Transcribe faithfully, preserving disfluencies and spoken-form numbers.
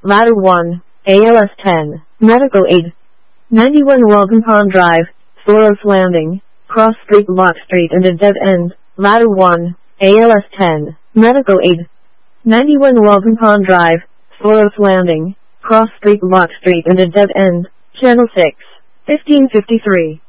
Ladder one, A L S ten, Medical Aid. ninety-one Walden Pond Drive, Thoros Landing, Cross Street, Lock Street and a dead end. Ladder one, A L S ten, Medical Aid. ninety-one Walden Pond Drive, Thoros Landing, Cross Street, Lock Street and a dead end. Channel six, fifteen fifty-three.